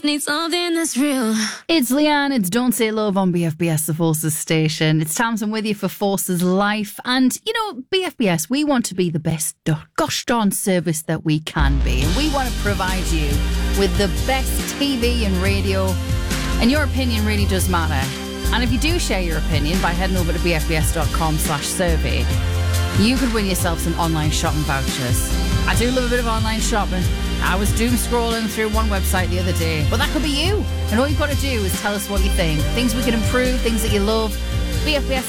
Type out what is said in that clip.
Need something that's real. It's Leanne, it's Don't Say Love on BFBS, the Forces station. It's Tamsin with you for Forces Life. And, you know, BFBS, we want to be the best gosh darn service that we can be. And we want to provide you with the best TV and radio. And your opinion really does matter. And if you do share your opinion by heading over to bfbs.com/survey, you could win yourself some online shopping vouchers. I do love a bit of online shopping. I was doom scrolling through one website the other day, but that could be you. And all you've got to do is tell us what you think. Things we can improve, things that you love. BFBS